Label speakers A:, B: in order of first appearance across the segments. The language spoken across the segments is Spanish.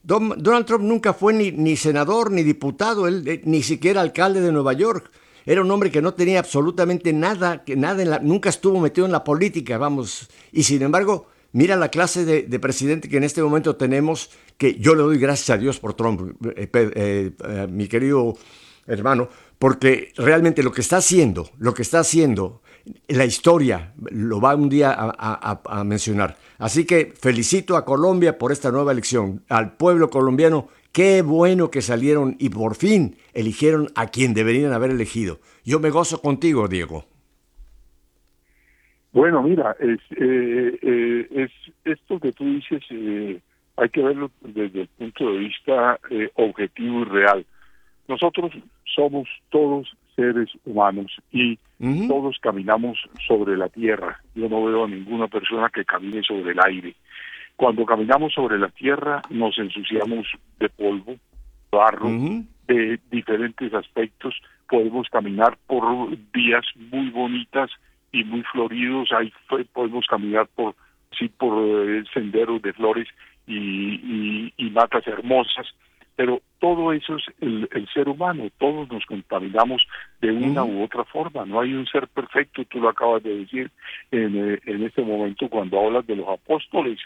A: Donald Trump nunca fue ni senador ni diputado, él ni siquiera alcalde de Nueva York. Era un hombre que no tenía absolutamente nada, que nada nunca estuvo metido en la política, vamos. Y sin embargo, mira la clase de presidente que en este momento tenemos, que yo le doy gracias a Dios por Trump, mi querido hermano, porque realmente lo que está haciendo, la historia lo va un día a mencionar. Así que felicito a Colombia por esta nueva elección, al pueblo colombiano. Qué bueno que salieron y por fin eligieron a quien deberían haber elegido. Yo me gozo contigo, Diego.
B: Bueno, mira, es esto que tú dices, hay que verlo desde el punto de vista objetivo y real. Nosotros somos todos seres humanos y
A: Ujú.
B: todos caminamos sobre la tierra. Yo no veo a ninguna persona que camine sobre el aire. Cuando caminamos sobre la tierra nos ensuciamos de polvo, barro,
A: Ujú.
B: de diferentes aspectos. Podemos caminar por vías muy bonitas y muy floridos. Podemos caminar por senderos de flores y matas hermosas. Pero todo eso es el ser humano, todos nos contaminamos de una
A: Ujú.
B: u otra forma, no hay un ser perfecto, tú lo acabas de decir en este momento cuando hablas de los apóstoles,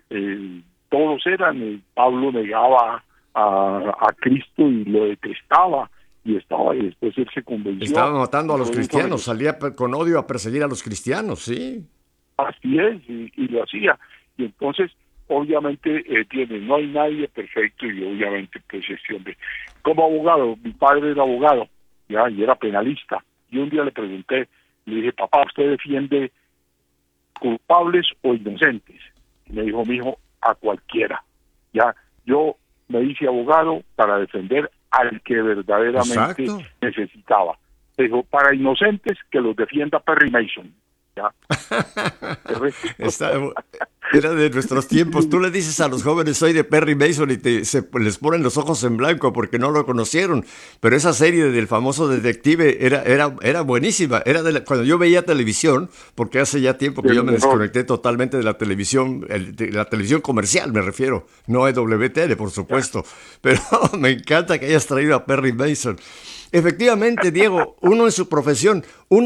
B: todos eran, Pablo negaba a Cristo y lo detestaba, y después él se convenció,
A: Estaba matando
B: y
A: a los
B: fue uno de
A: cristianos,
B: los,
A: salía con odio a perseguir a los cristianos, sí.
B: así es, y lo hacía, y entonces obviamente no hay nadie perfecto y obviamente pues este hombre, como abogado, mi padre era abogado, ya, y era penalista, y un día le pregunté, le dije, papá, ¿usted defiende culpables o inocentes? Y me dijo, mijo, a cualquiera, ya, yo me hice abogado para defender al que verdaderamente
A: Exacto.
B: necesitaba. Dijo, para inocentes que los defienda Perry Mason, ya, el resto.
A: Está- Era de nuestros tiempos. Tú le dices a los jóvenes, soy de Perry Mason y les ponen los ojos en blanco porque no lo conocieron. Pero esa serie del famoso detective era buenísima. Era cuando yo veía televisión, porque hace ya tiempo que
B: De
A: yo
B: lo
A: me
B: mejor.
A: desconecté totalmente de la televisión, de la televisión comercial me refiero, no EWTN, por
B: Ya.
A: supuesto. Pero me encanta que hayas traído a Perry Mason. Efectivamente, Diego, uno en su profesión,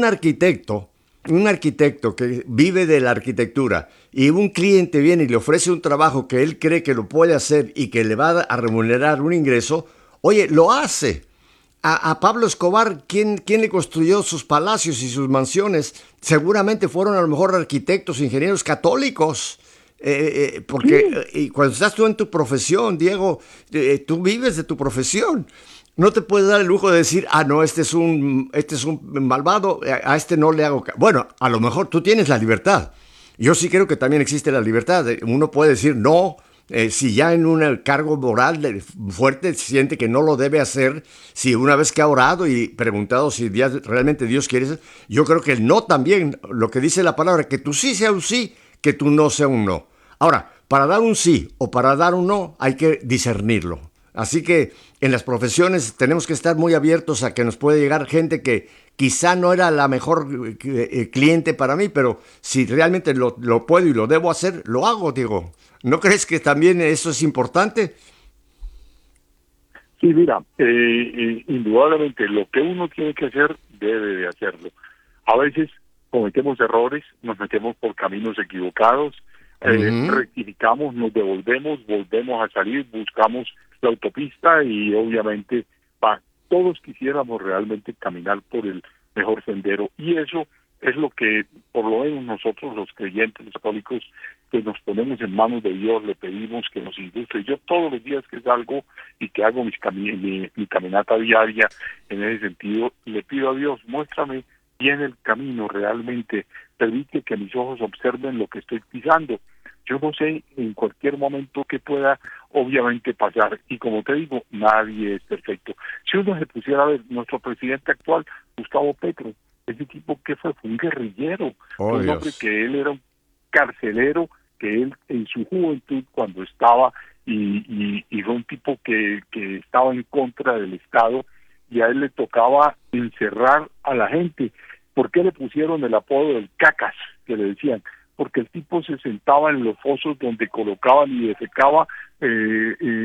A: un arquitecto que vive de la arquitectura y un cliente viene y le ofrece un trabajo que él cree que lo puede hacer y que le va a remunerar un ingreso, oye, lo hace. A Pablo Escobar, ¿quién le construyó sus palacios y sus mansiones? Seguramente fueron a lo mejor arquitectos, ingenieros católicos. Porque
B: Sí,
A: y cuando estás tú en tu profesión, Diego, tú vives de tu profesión. No te puedes dar el lujo de decir, ah, no, este es un malvado, a este no le hago. Bueno, a lo mejor tú tienes la libertad. Yo sí creo que también existe la libertad. Uno puede decir no, si ya en un cargo moral fuerte siente que no lo debe hacer, si una vez que ha orado y preguntado si realmente Dios quiere eso, yo creo que el no también, lo que dice la palabra, que tu sí sea un sí, que tu no sea un no. Ahora, para dar un sí o para dar un no hay que discernirlo. Así que en las profesiones tenemos que estar muy abiertos a que nos puede llegar gente que quizá no era la mejor cliente para mí, pero si realmente lo puedo y lo debo hacer, lo hago, Diego. ¿No crees que también eso es importante?
B: sí, mira, indudablemente lo que uno tiene que hacer, debe de hacerlo. A veces cometemos errores, nos metemos por caminos equivocados,
A: Ujú.
B: rectificamos, nos devolvemos, volvemos a salir, buscamos la autopista y obviamente todos quisiéramos realmente caminar por el mejor sendero y eso es lo que por lo menos nosotros los creyentes, los católicos, que nos ponemos en manos de Dios, le pedimos que nos ilustre. Yo todos los días que salgo y que hago mi caminata diaria en ese sentido, le pido a Dios, muéstrame bien el camino realmente, permite que mis ojos observen lo que estoy pisando. Yo no sé en cualquier momento qué pueda obviamente pasar y como te digo, nadie es perfecto. Si uno se pusiera a ver nuestro presidente actual, Gustavo Petro, ese tipo que fue un guerrillero, fue
A: Oh,
B: un hombre
A: Dios.
B: que él era un carcelero, que él en su juventud cuando estaba y fue un tipo que estaba en contra del Estado y a él le tocaba encerrar a la gente. ¿Por qué le pusieron el apodo del cacas, que le decían? Porque el tipo se sentaba en los fosos donde colocaban y defecaba